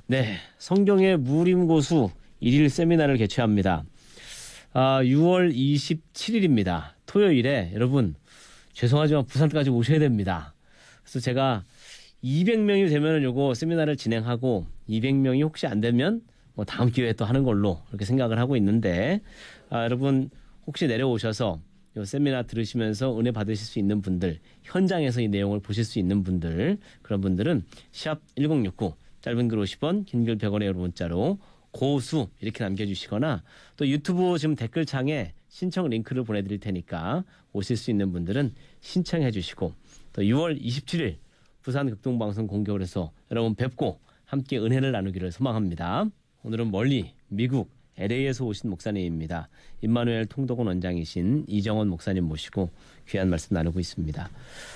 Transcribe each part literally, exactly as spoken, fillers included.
네, 성경의 무림고수 일일 세미나를 개최합니다. 아, 유월 이십칠일입니다. 토요일에 여러분 죄송하지만 부산까지 오셔야 됩니다. 그래서 제가 이백 명이 되면 요거 세미나를 진행하고 이백 명이 혹시 안 되면 뭐 다음 기회에 또 하는 걸로 그렇게 생각을 하고 있는데 아, 여러분 혹시 내려오셔서 요 세미나 들으시면서 은혜 받으실 수 있는 분들, 현장에서 이 내용을 보실 수 있는 분들, 그런 분들은 샵 일공육구 짧은 글 오십 원, 긴 글 백 원의 문자로 고수 이렇게 남겨주시거나 또 유튜브 지금 댓글창에 신청 링크를 보내드릴 테니까 오실 수 있는 분들은 신청해 주시고 또 유월 이십칠일 부산 극동방송 공개홀에서 여러분 뵙고 함께 은혜를 나누기를 소망합니다. 오늘은 멀리 미국 엘에이에서 오신 목사님입니다. 임마누엘 통독원 원장이신 이정원 목사님 모시고 귀한 말씀 나누고 있습니다.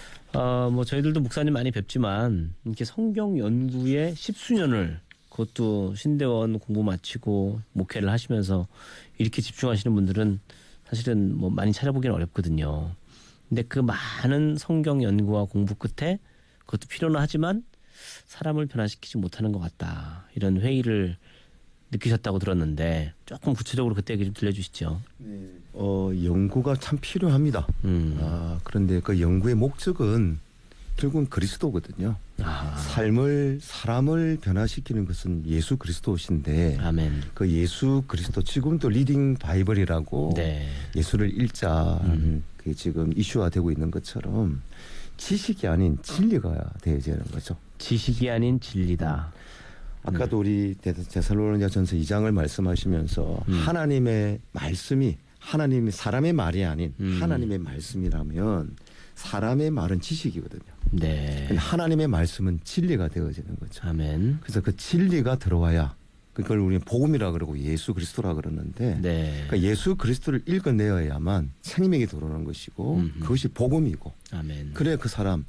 어, 뭐 저희들도 목사님 많이 뵙지만 이렇게 성경 연구에 십수년을 그것도 신대원 공부 마치고 목회를 하시면서 이렇게 집중하시는 분들은 사실은 뭐 많이 찾아보기는 어렵거든요. 근데 그 많은 성경 연구와 공부 끝에 그것도 필요는 하지만 사람을 변화시키지 못하는 것 같다. 이런 회의를 느끼셨다고 들었는데 조금 구체적으로 그때 얘기 좀 들려주시죠. 네. 어, 연구가 참 필요합니다. 음. 아, 그런데 그 연구의 목적은 결국은 그리스도거든요. 아. 삶을 사람을 변화시키는 것은 예수 그리스도신데 아멘. 그 예수 그리스도 지금도 리딩 바이블이라고 네. 예수를 읽자 음. 그게 지금 이슈화되고 있는 것처럼 지식이 아닌 진리가 되어야 하는 거죠. 지식이 아닌 진리다. 아까도 음. 우리 데살로니가전서 이 장을 말씀하시면서 음. 하나님의 말씀이 하나님이 사람의 말이 아닌 음. 하나님의 말씀이라면 사람의 말은 지식이거든요. 네. 근데 하나님의 말씀은 진리가 되어지는 거죠. 아멘. 그래서 그 진리가 들어와야 그걸 우리는 복음이라 그러고 예수 그리스도라 그러는데 네. 그러니까 예수 그리스도를 읽어내야만 생명이 들어오는 것이고 음흠. 그것이 복음이고 아멘. 그래 그 사람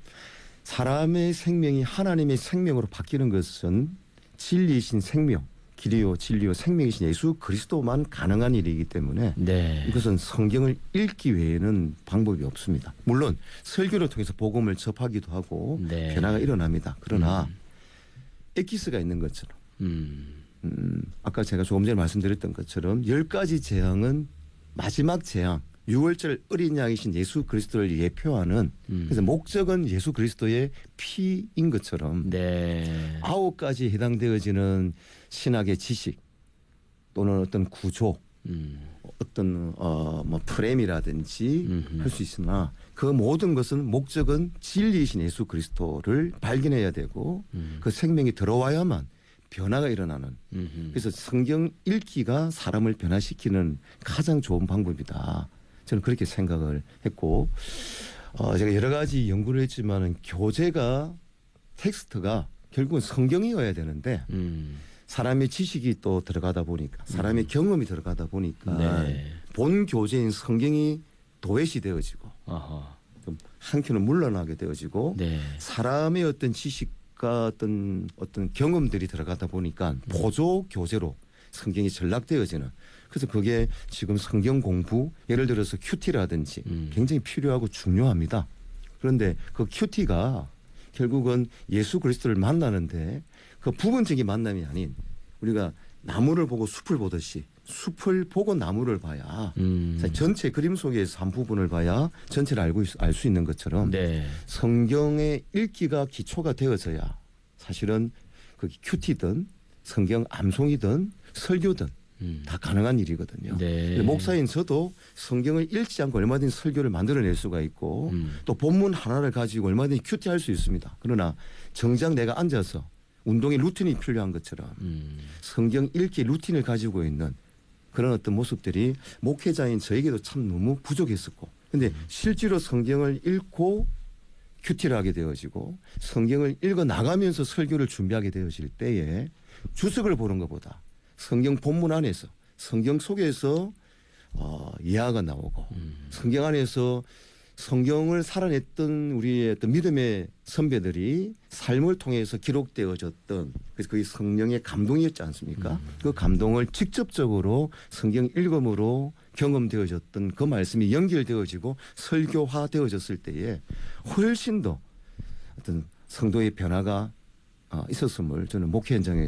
사람의 생명이 하나님의 생명으로 바뀌는 것은 진리이신 생명, 길이요 진리요 생명이신 예수 그리스도만 가능한 일이기 때문에 네. 이것은 성경을 읽기 외에는 방법이 없습니다. 물론 설교를 통해서 복음을 접하기도 하고 네. 변화가 일어납니다. 그러나 음. 엑기스가 있는 것처럼 음. 음, 아까 제가 조금 전에 말씀드렸던 것처럼 열 가지 재앙은 마지막 재앙 유월절 어린 양이신 예수 그리스도를 예표하는 음. 그래서 목적은 예수 그리스도의 피인 것처럼 네. 아홉 가지 해당되어지는 신학의 지식 또는 어떤 구조 음. 어떤 어, 뭐 프레임이라든지 음흠. 할 수 있으나 그 모든 것은 목적은 진리이신 예수 그리스도를 발견해야 되고 음. 그 생명이 들어와야만 변화가 일어나는 음흠. 그래서 성경 읽기가 사람을 변화시키는 가장 좋은 방법이다. 저는 그렇게 생각을 했고 어, 제가 여러 가지 연구를 했지만은 교재가 텍스트가 결국은 성경이어야 되는데 음. 사람의 지식이 또 들어가다 보니까 사람의 음. 경험이 들어가다 보니까 네. 본 교재인 성경이 도외시 되어지고 아하. 좀 한켠은 물러나게 되어지고 네. 사람의 어떤 지식과 어떤 어떤 경험들이 들어가다 보니까 보조 교재로 성경이 전락되어지는 그래서 그게 지금 성경 공부 예를 들어서 큐티라든지 음. 굉장히 필요하고 중요합니다. 그런데 그 큐티가 결국은 예수 그리스도를 만나는데 그 부분적인 만남이 아닌 우리가 나무를 보고 숲을 보듯이 숲을 보고 나무를 봐야 음. 전체 그림 속에서 한 부분을 봐야 전체를 알고 알 수 있는 것처럼 네. 성경의 읽기가 기초가 되어져야 사실은 그 큐티든 성경 암송이든 설교든 음. 다 가능한 일이거든요. 네. 목사인 저도 성경을 읽지 않고 얼마든지 설교를 만들어낼 수가 있고 음. 또 본문 하나를 가지고 얼마든지 큐티할 수 있습니다. 그러나 정작 내가 앉아서 운동의 루틴이 필요한 것처럼 음. 성경 읽기 루틴을 가지고 있는 그런 어떤 모습들이 목회자인 저에게도 참 너무 부족했었고 근데 음. 실제로 성경을 읽고 큐티를 하게 되어지고 성경을 읽어 나가면서 설교를 준비하게 되어질 때에 주석을 보는 것보다 성경 본문 안에서 성경 속에서 어, 예화가 나오고 음. 성경 안에서 성경을 살아냈던 우리의 어떤 믿음의 선배들이 삶을 통해서 기록되어졌던 그래서 그게 성령의 감동이었지 않습니까? 음. 그 감동을 직접적으로 성경 읽음으로 경험되어졌던 그 말씀이 연결되어지고 설교화되어졌을 때에 훨씬 더 어떤 성도의 변화가 있었음을 저는 목회 현장에서